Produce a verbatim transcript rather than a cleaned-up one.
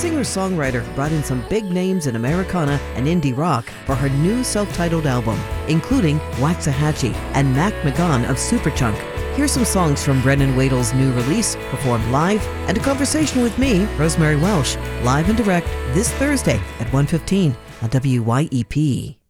singer-songwriter brought in some big names in Americana and indie rock for her new self-titled album, including Waxahachie and Mac McGahan of Superchunk. Here's some songs from Brendan Wadle's new release, performed live, and a conversation with me, Rosemary Welsh, live and direct this Thursday at one fifteen on W Y E P.